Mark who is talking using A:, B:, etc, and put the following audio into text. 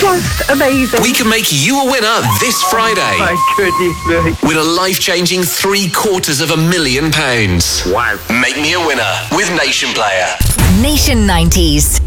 A: just amazing.
B: We can make you a winner this Friday.
A: My goodness me.
B: Win a life-changing £750,000.
C: Wow.
B: Make me a winner with Nation Player.
D: Nation 90s.